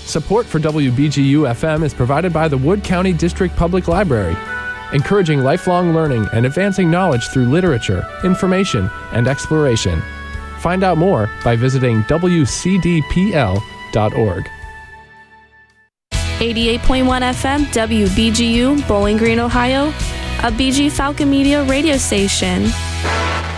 Support for WBGU-FM is provided by the Wood County District Public Library, encouraging lifelong learning and advancing knowledge through literature, information, and exploration. Find out more by visiting wcdpl.org. 88.1 FM WBGU, Bowling Green, Ohio, a BG Falcon Media radio station.